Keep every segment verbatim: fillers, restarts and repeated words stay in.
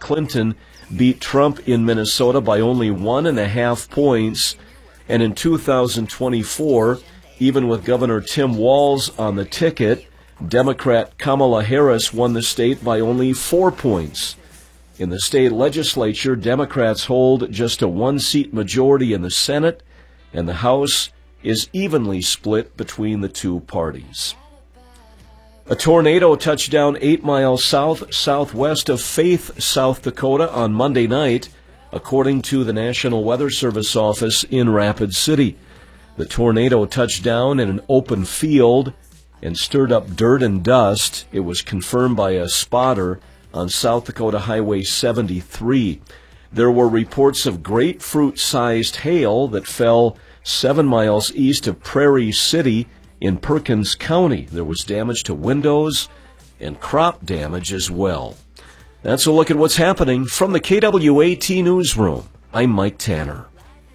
Clinton beat Trump in Minnesota by only one and a half points. And in two thousand twenty-four, even with Governor Tim Walz on the ticket, Democrat Kamala Harris won the state by only four points. In the state legislature, Democrats hold just a one-seat majority in the Senate, and the House is evenly split between the two parties. A tornado touched down eight miles south-southwest of Faith, South Dakota on Monday night, according to the National Weather Service office in Rapid City. The tornado touched down in an open field and stirred up dirt and dust. It was confirmed by a spotter on South Dakota Highway seventy-three. There were reports of grapefruit-sized hail that fell seven miles east of Prairie City in Perkins County. There was damage to windows and crop damage as well. That's a look at what's happening from the K W A T newsroom. I'm Mike Tanner.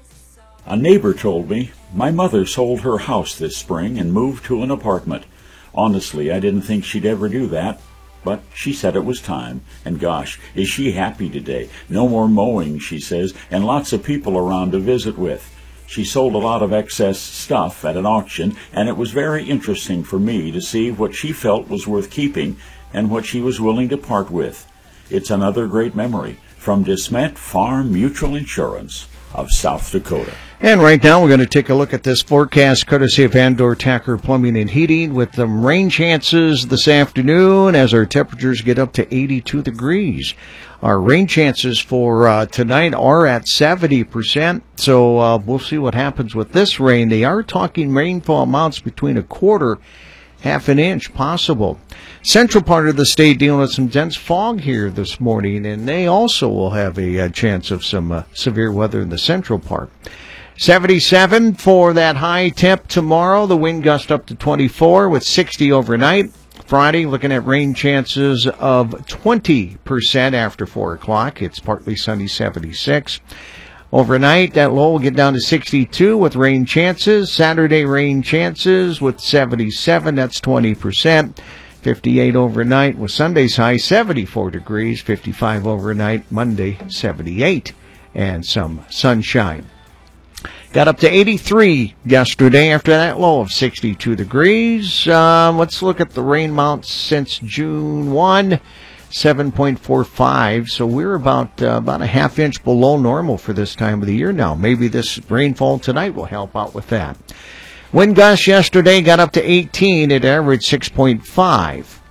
A neighbor told me my mother sold her house this spring and moved to an apartment. Honestly, I didn't think she'd ever do that, but she said it was time. And gosh, is she happy today. No more mowing, she says, and lots of people around to visit with. She sold a lot of excess stuff at an auction, and it was very interesting for me to see what she felt was worth keeping and what she was willing to part with. It's another great memory from DeSmet Farm Mutual Insurance of South Dakota. And right now we're going to take a look at this forecast courtesy of Andor Tacker Plumbing and Heating with some rain chances this afternoon as our temperatures get up to eighty-two degrees. Our rain chances for uh, tonight are at seventy percent, so uh, we'll see what happens with this rain. They are talking rainfall amounts between a quarter, half an inch possible. Central part of the state dealing with some dense fog here this morning, and they also will have a, a chance of some uh, severe weather in the central part. seventy-seven for that high temp tomorrow. The wind gust up to twenty-four with sixty overnight. Friday, looking at rain chances of twenty percent after four o'clock. It's partly sunny, seventy-six. Overnight, that low will get down to sixty-two with rain chances. Saturday, rain chances with seventy-seven. That's twenty percent. fifty-eight overnight with Sunday's high, seventy-four degrees. fifty-five overnight, Monday, seventy-eight. And some sunshine. Got up to eighty-three yesterday after that low of sixty-two degrees. Um, let's look at the rain amounts since June first, seven point four five. So we're about uh, about a half inch below normal for this time of the year now. Maybe this rainfall tonight will help out with that. Wind gusts yesterday got up to eighteen. It averaged six point five.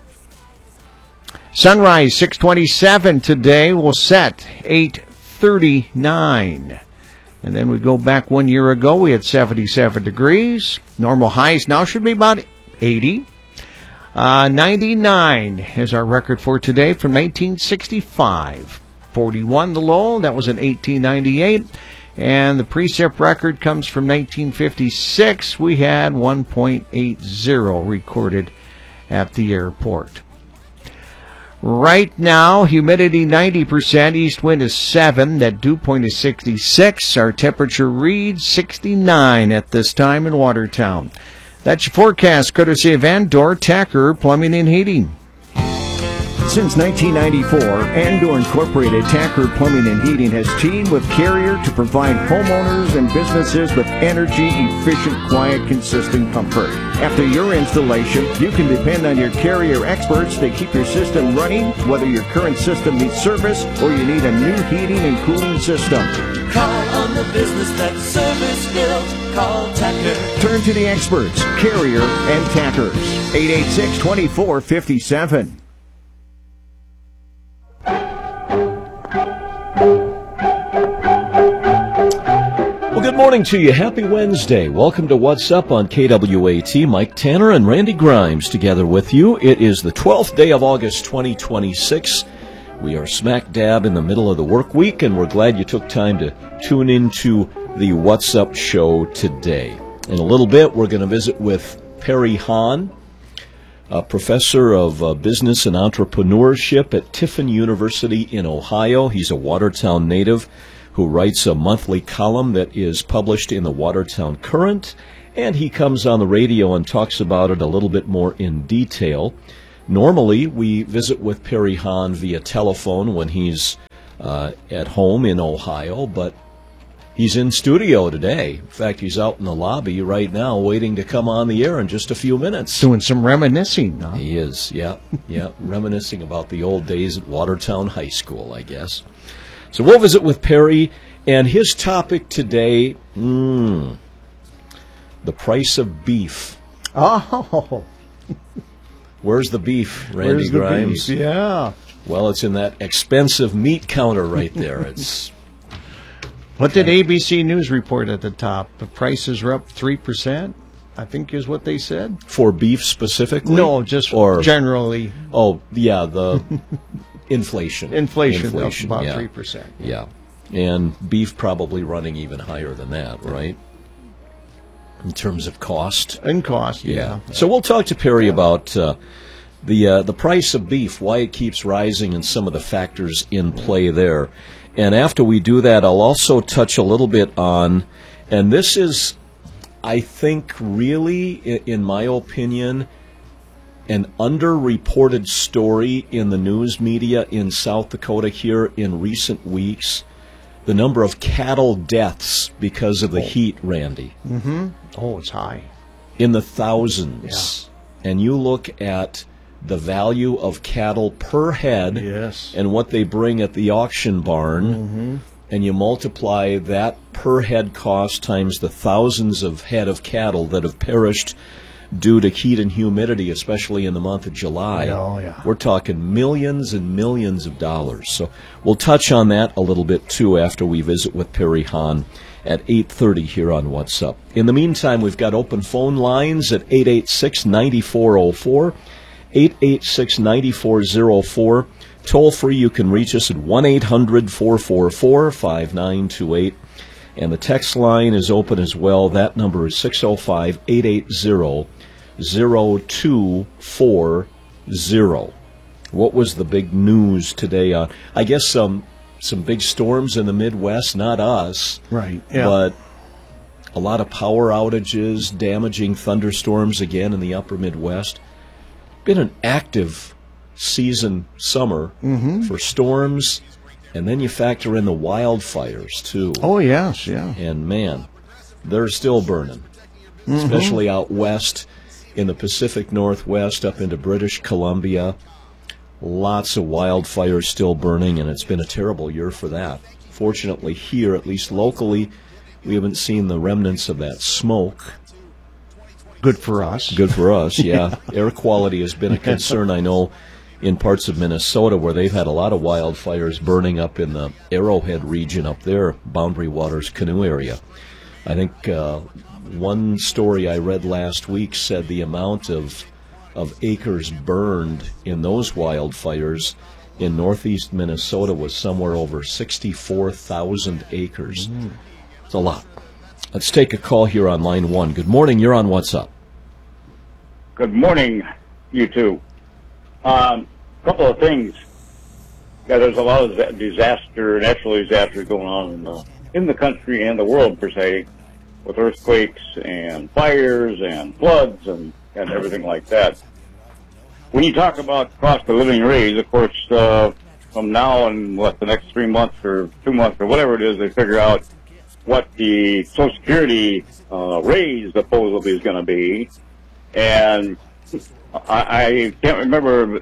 Sunrise six twenty-seven today will set eight thirty-nine. And then we go back one year ago, we had seventy-seven degrees. Normal highs now should be about eighty. Uh, ninety-nine is our record for today from nineteen sixty-five. forty-one the low, that was in eighteen ninety-eight. And the precip record comes from nineteen fifty-six. We had one point eight zero recorded at the airport. Right now, humidity ninety percent, east wind is seven, that dew point is sixty-six. Our temperature reads sixty-nine at this time in Watertown. That's your forecast, courtesy of Andor Tacker Plumbing and Heating. Since nineteen ninety-four, Andor Incorporated Tacker Plumbing and Heating has teamed with Carrier to provide homeowners and businesses with energy-efficient, quiet, consistent comfort. After your installation, you can depend on your Carrier experts to keep your system running, whether your current system needs service or you need a new heating and cooling system. Call on the business that's service built. Call Tacker. Turn to the experts, Carrier and Tackers. eight eight six, two four five seven. Well, good morning to you. Happy Wednesday. Welcome to What's Up on K W A T. Mike Tanner and Randy Grimes together with you. It is the twelfth day of August, twenty twenty-six. We are smack dab in the middle of the work week, and we're glad you took time to tune into the What's Up show today. In a little bit, we're going to visit with Perry Hahn, a professor of uh, business and entrepreneurship at Tiffin University in Ohio. He's a Watertown native who writes a monthly column that is published in the Watertown Current, and he comes on the radio and talks about it a little bit more in detail. Normally, we visit with Perry Hahn via telephone when he's uh, at home in Ohio, but he's in studio today. In fact, he's out in the lobby right now waiting to come on the air in just a few minutes. Doing some reminiscing, huh? He is, yeah, yeah, reminiscing about the old days at Watertown High School, I guess. So we'll visit with Perry, and his topic today, mm, the price of beef. Oh. Where's the beef, Randy Where's the Grimes? beef? Yeah. Well, it's in that expensive meat counter right there. It's What did A B C News report at the top? The prices are up three percent, I think is what they said. for beef specifically? No, just or generally. Oh, yeah, the inflation. Inflation, Inflation, up about yeah. three percent. Yeah. And beef probably running even higher than that, right? In terms of cost. In cost, yeah. So we'll talk to Perry about uh, the uh, the price of beef, why it keeps rising, and some of the factors in play there. And after we do that, I'll also touch a little bit on, and this is, I think, really, in my opinion, an underreported story in the news media in South Dakota here in recent weeks. The number of cattle deaths because of the heat, Randy. Mm-hmm. Oh, it's high. In the thousands. Yeah. And you look at the value of cattle per head Yes. and what they bring at the auction barn, Mm-hmm. and you multiply that per head cost times the thousands of head of cattle that have perished due to heat and humidity, especially in the month of July. Oh, yeah. We're talking millions and millions of dollars. So we'll touch on that a little bit, too, after we visit with Perry Hahn at eight thirty here on What's Up. In the meantime, we've got open phone lines at eight eight six, nine four zero four, eight eight six, nine four zero four. Toll free, you can reach us at one eight hundred, four four four, five nine two eight. And the text line is open as well. That number is six oh five, eight eight zero, zero two four zero. What was the big news today? Uh, I guess some some big storms in the Midwest, not us, Right. Yeah. but a lot of power outages, damaging thunderstorms again in the upper Midwest. Been an active season summer Mm-hmm. for storms, and then you factor in the wildfires, too. Oh, yes, yeah. And, man, they're still burning, especially out west in the Pacific Northwest up into British Columbia. Lots of wildfires still burning, and it's been a terrible year for that. Fortunately, here, at least locally, we haven't seen the remnants of that smoke. Good for us. Good for us, yeah. Air quality has been a concern, I know, in parts of Minnesota where they've had a lot of wildfires burning up in the Arrowhead region up there, Boundary Waters Canoe area. I think uh, one story I read last week said the amount of of acres burned in those wildfires in northeast Minnesota was somewhere over sixty-four thousand acres. Mm. It's a lot. Let's take a call here on line one. Good morning. You're on What's Up. Good morning, you two. A um, couple of things. Yeah, there's a lot of disaster, natural disasters going on in the, in the country and the world, per se, with earthquakes and fires and floods and, and everything like that. When you talk about cost of living raise, of course, uh, from now and what, the next three months or two months or whatever it is, they figure out what the Social Security uh, raise supposedly is going to be. And I, I can't remember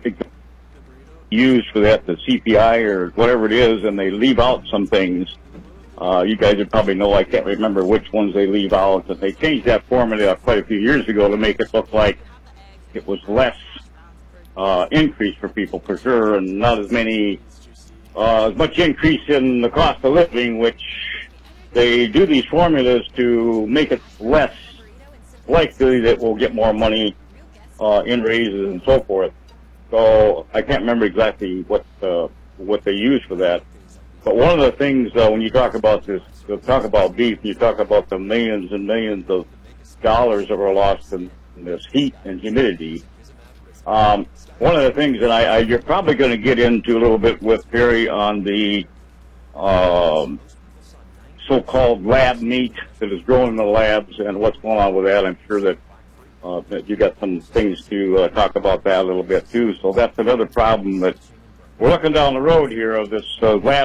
used for that, the C P I or whatever it is, and they leave out some things. Uh, you guys would probably know, I can't remember which ones they leave out. But they changed that formula quite a few years ago to make it look like it was less uh, increase for people, for sure, and not as many, uh, as much increase in the cost of living, which they do these formulas to make it less likely that we'll get more money uh, in raises and so forth. So I can't remember exactly what uh, what they use for that. But one of the things uh, when you talk about this, you talk about beef, you talk about the millions and millions of dollars that were lost in, in this heat and humidity. Um, one of the things that I, I you're probably going to get into a little bit with Perry on the um, so-called lab meat that is grown in the labs and what's going on with that. I'm sure that uh, that you got some things to uh, talk about that a little bit too. So that's another problem that we're looking down the road here of this uh, lab